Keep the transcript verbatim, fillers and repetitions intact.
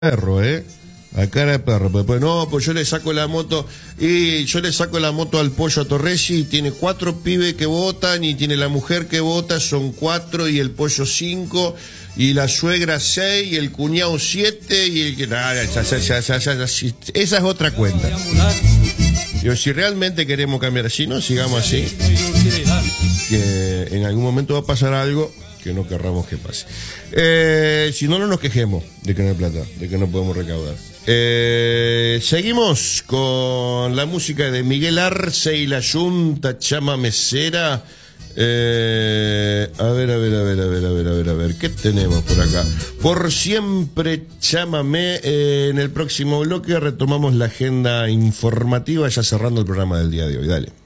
perro, ¿eh? A cara de perro. Pues, pues no, pues yo le saco la moto y yo le saco la moto al Pollo Torresi y tiene cuatro pibes que votan y tiene la mujer que vota, son cuatro y el Pollo cinco y la suegra seis y el cuñado siete y el que... Nada, esa, esa, esa, esa, esa es otra cuenta. Yo, si realmente queremos cambiar, si no, sigamos así, que en algún momento va a pasar algo que no querramos que pase. Eh, si no, no nos quejemos de que no hay plata, de que no podemos recaudar. Eh, seguimos con la música de Miguel Arce y la Yunta Chama Mesera. Eh, a ver, a ver, a ver, a ver, a ver, a ver, a ver, ¿qué tenemos por acá? Por siempre, chámame. Eh, en el próximo bloque retomamos la agenda informativa, ya cerrando el programa del día de hoy. Dale.